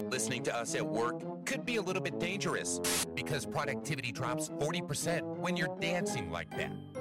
Listening to us at work could be a little bit dangerous because productivity drops 40% when you're dancing like that.